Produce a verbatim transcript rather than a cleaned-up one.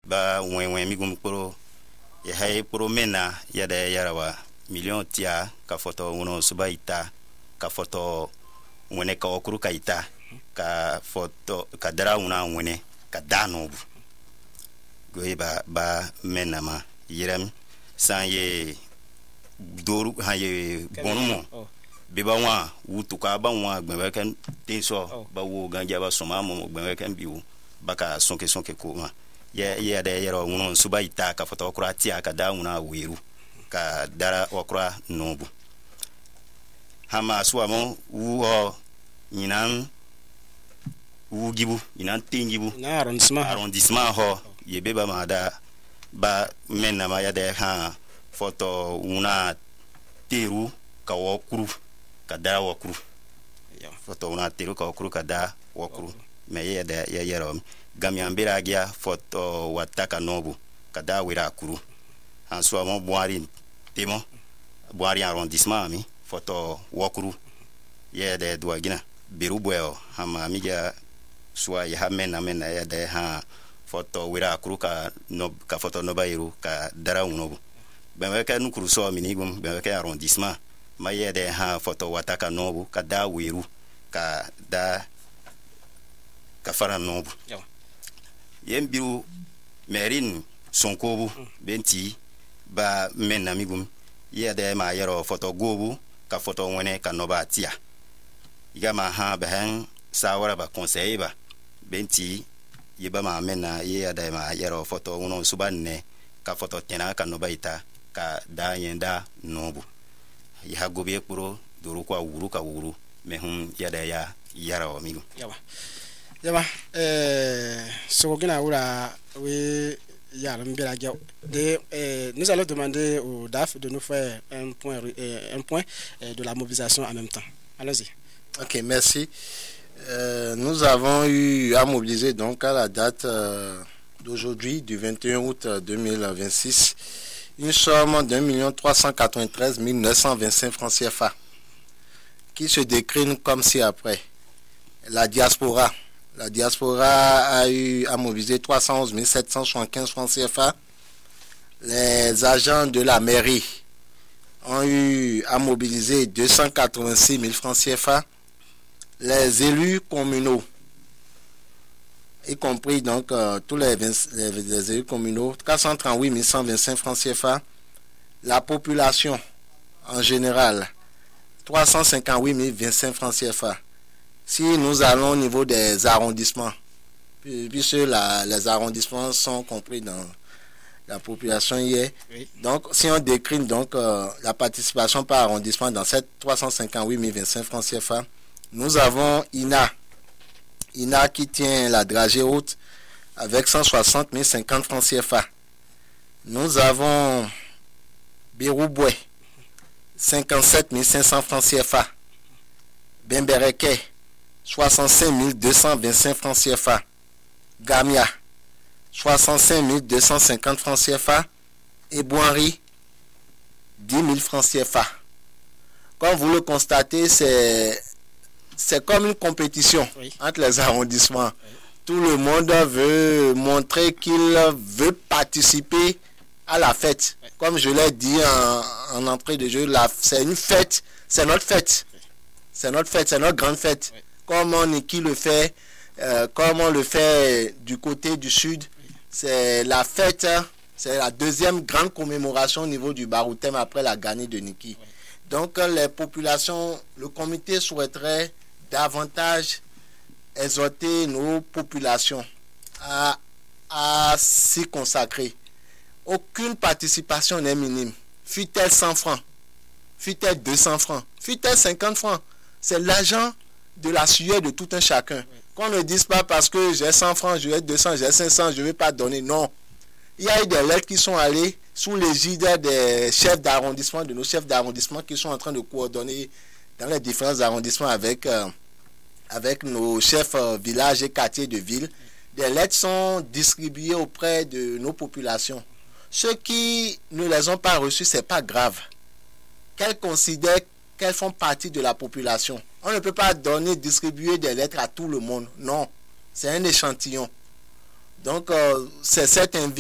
ba wen wen mi gum pro ya hay pro mena ya da yarawa million tia ka foto uno subaita ka foto wone ka okuru ka ita ka foto ka dara una wone ka dano go ba ba mena ma yiram san ye doru ha ye bonumo biba wa wutu ka ba wa gbe kan tenso ba wo ganja ba soma mo gbe kan biu baka sonke sonke ko ma ye ye da yero uno subaita ka foto okura tia ka da una weru ka dara okura nobu hama suamo wu o ninan wu gibu ninan tingibu na arrondissement arrondissement ho ye beba ma da ba menna ma ya de ha foto una teru ka wokuru ka dara wokuru foto una teru ka wokuru ka da wokuru me ye da ye yero gamiambira gia foto wataka nobu ka da wira kuru han suamo boari temo boari arrondissement mi foto wokuru ye de duagina birubuel hama miga swa ya mena mena ya de ha foto wira kuru ka no ka foto no bairu ka dara unobu ben ka nukuru so minigum ben ka arrondissement ma ye de ha foto wataka nobu ka da wiru ka da ka fara nobu yem biru merin sonkobu benti ba mena migum ye de ma yero foto gobu ka foto wone ka noba tia iga ma ha behen sawara ba conseil ba benti yiba ma mena ye da ma yero foto uno subanne ka foto tena ka noba ita ka da yenda nobu ya gobe kuro duru kwa wuru ka wuru mehun ya da ya yara o migo yawa yawa euh sogina wura we De, euh, nous allons demander au D A F de nous faire un point, euh, un point euh, de la mobilisation en même temps. Allons-y. Ok, merci. Euh, nous avons eu à mobiliser donc à la date euh, d'aujourd'hui, du vingt et un août deux mille vingt-six, une somme d'un million trois cent quatre-vingt-treize mille neuf cent vingt-cinq francs C F A qui se décline comme ci après. La diaspora. La diaspora a eu à mobiliser trois cent onze mille sept cent soixante-quinze francs C F A. Les agents de la mairie ont eu à mobiliser deux cent quatre-vingt-six mille francs C F A. Les élus communaux, y compris donc euh, tous les, vingt, les, les élus communaux, quatre cent trente-huit mille cent vingt-cinq francs C F A. La population en général, trois cent cinquante-huit mille vingt-cinq francs C F A. Si nous allons au niveau des arrondissements, puisque la, les arrondissements sont compris dans la population hier, oui. Donc si on décline donc euh, la participation par arrondissement dans cette trois cent cinquante-huit mille vingt-cinq francs C F A, nous avons I N A, I N A qui tient la dragée haute avec cent soixante mille cinquante francs C F A. Nous avons Birouboué, cinquante-sept mille cinq cents francs C F A. Bembereke, soixante-cinq mille deux cent vingt-cinq francs C F A. Gamia, soixante-cinq mille deux cent cinquante francs C F A. Et Boinri, dix mille francs C F A. Comme vous le constatez, c'est, c'est comme une compétition, oui, entre les arrondissements. Oui. Tout le monde veut montrer qu'il veut participer à la fête. Oui. Comme je l'ai dit en, en entrée de jeu, la, c'est une fête, c'est notre fête. Oui. C'est notre fête, c'est notre grande fête. Oui. Comme on qui le fait, euh, comme on le fait du côté du sud, oui, c'est la fête, c'est la deuxième grande commémoration au niveau du Baroutem après la gagnée de Niki. Oui. Donc les populations, le comité souhaiterait davantage exhorter nos populations à, à s'y consacrer. Aucune participation n'est minime. Fut-elle cent francs, fut-elle deux cents francs, fut-elle cinquante francs. C'est l'argent de la sueur de tout un chacun. Oui. Qu'on ne dise pas parce que j'ai cent francs, j'ai deux cents, j'ai cinq cents, je ne vais pas donner. Non. Il y a eu des lettres qui sont allées sous l'égide des chefs d'arrondissement, de nos chefs d'arrondissement qui sont en train de coordonner dans les différents arrondissements avec, euh, avec nos chefs euh, villages et quartiers de ville. Des lettres sont distribuées auprès de nos populations. Ceux qui ne les ont pas reçues, ce n'est pas grave. Qu'elles considèrent qu'elles font partie de la population. On ne peut pas donner, distribuer des lettres à tout le monde. Non, c'est un échantillon. Donc, euh, c'est cette invite